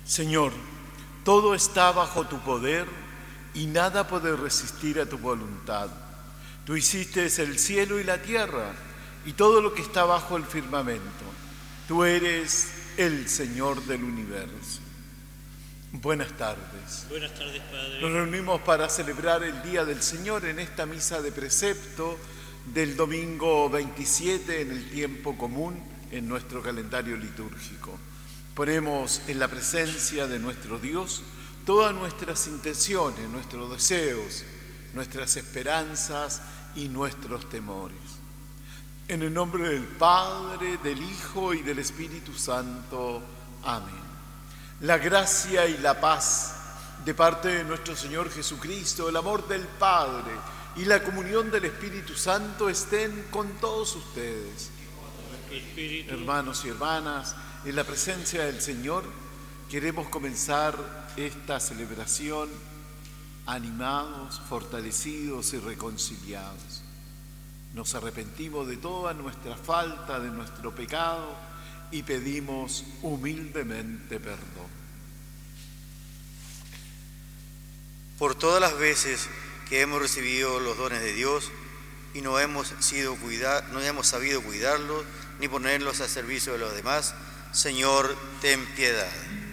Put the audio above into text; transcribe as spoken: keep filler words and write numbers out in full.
Señor, todo está bajo tu poder y nada puede resistir a tu voluntad. Tú hiciste el cielo y la tierra y todo lo que está bajo el firmamento. Tú eres el Señor del universo. Buenas tardes. Buenas tardes, Padre. Nos reunimos para celebrar el Día del Señor en esta misa de precepto del domingo veintisiete en el tiempo común en nuestro calendario litúrgico. Ponemos en la presencia de nuestro Dios todas nuestras intenciones, nuestros deseos, nuestras esperanzas y nuestros temores. En el nombre del Padre, del Hijo y del Espíritu Santo. Amén. La gracia y la paz de parte de nuestro Señor Jesucristo, el amor del Padre y la comunión del Espíritu Santo estén con todos ustedes. Espíritu. Hermanos y hermanas, en la presencia del Señor queremos comenzar esta celebración animados, fortalecidos y reconciliados. Nos arrepentimos de toda nuestra falta, de nuestro pecado y pedimos humildemente perdón. Por todas las veces que hemos recibido los dones de Dios y no hemos, sido cuidar, no hemos sabido cuidarlos ni ponerlos al servicio de los demás, Señor, ten piedad.